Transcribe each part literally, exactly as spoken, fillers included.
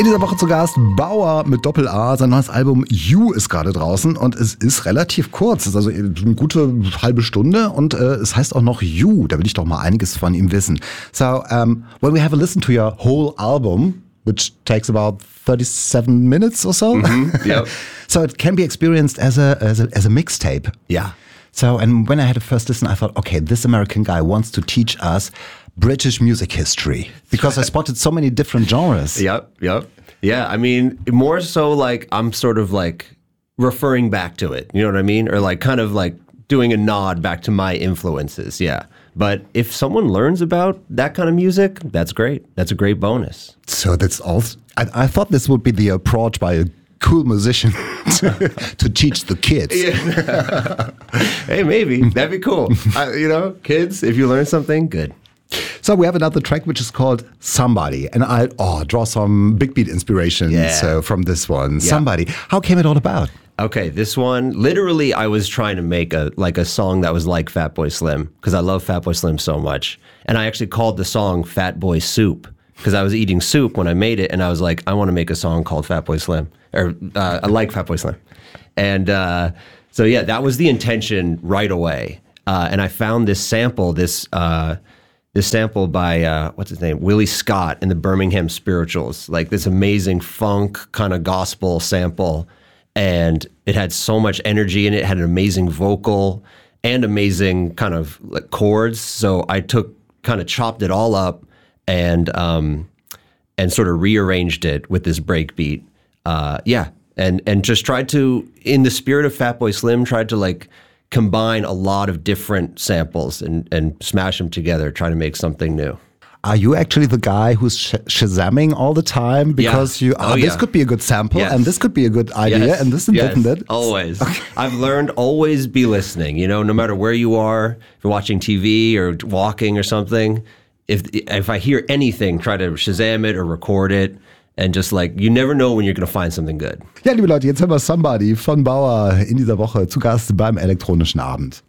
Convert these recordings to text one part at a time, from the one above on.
In dieser Woche zu Gast Baur mit Doppel-A. Sein neues Album You ist gerade draußen und es ist relativ kurz. Es ist also eine gute halbe Stunde und äh, es heißt auch noch You. Da will ich doch mal einiges von ihm wissen. So, um, when we have a listen to your whole album, which takes about thirty-seven minutes or so. Mm-hmm. Yep. So it can be experienced as a, as a, as a mixtape. Yeah. So, and when I had a first listen, I thought, okay, this American guy wants to teach us British music history because I spotted so many different genres. Yep, yep. Yeah, I mean, more so like I'm sort of like referring back to it, you know what I mean? Or like kind of like doing a nod back to my influences, yeah. But if someone learns about that kind of music, that's great. That's a great bonus. So that's also, I, I thought this would be the approach by a cool musician to, to teach the kids. Yeah. Hey, maybe. That'd be cool. uh, you know, kids, if you learn something, good. So we have another track which is called Somebody, and I oh draw some big beat inspiration yeah. so from this one. Yeah. Somebody. How came it all about? Okay, this one, literally I was trying to make a like a song that was like Fatboy Slim because I love Fatboy Slim so much. And I actually called the song Fatboy Soup because I was eating soup when I made it, and I was like, I want to make a song called Fatboy Slim, or uh, I like Fatboy Slim. And uh, so yeah, that was the intention right away. Uh, and I found this sample, this uh, this sample by, uh, what's his name, Willie Scott in the Birmingham Spirituals, like this amazing funk kind of gospel sample. And it had so much energy in it, it had an amazing vocal and amazing kind of like chords. So I took, kind of chopped it all up and um, and sort of rearranged it with this break beat. Uh, yeah, and and just tried to, in the spirit of Fatboy Slim, tried to like combine a lot of different samples and, and smash them together, try to make something new. Are you actually the guy who's sh- shazamming all the time? Because yeah. you, oh, oh, this yeah. could be a good sample, yes. and this could be a good idea, yes. and this and yes. that and that. Always. Okay. I've learned always be listening, you know, no matter where you are, if you're watching T V or walking or something, if if I hear anything, try to Shazam it or record it. And just like, you never know when you're going to find something good. Ja, liebe Leute, jetzt hören wir Somebody von Baur in dieser Woche zu Gast beim Elektronischen Abend.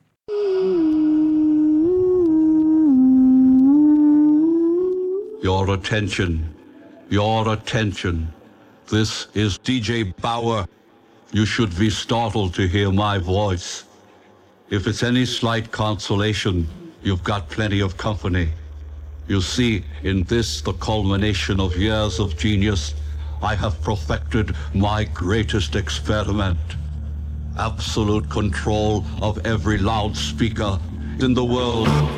Your attention, your attention. This is D J Baur. You should be startled to hear my voice. If it's any slight consolation, you've got plenty of company. You see, in this, the culmination of years of genius, I have perfected my greatest experiment. Absolute control of every loudspeaker in the world.